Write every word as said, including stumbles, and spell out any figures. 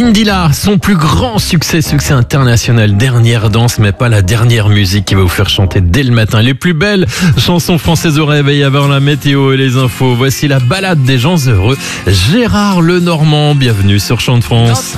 Indila, son plus grand succès, succès international, Dernière danse, mais pas la dernière musique qui va vous faire chanter dès le matin les plus belles chansons françaises au réveil avant la météo et les infos. Voici la balade des gens heureux, Gérard Lenormand, bienvenue sur Chant de France.